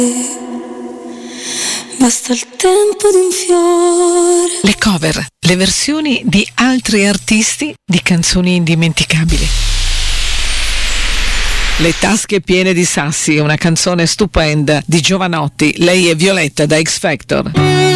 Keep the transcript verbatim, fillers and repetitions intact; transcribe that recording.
Basta il tempo di un fiore. Le cover, le versioni di altri artisti di canzoni indimenticabili. Le tasche piene di sassi, una canzone stupenda di Giovanotti, Lei è Violetta da X Factor.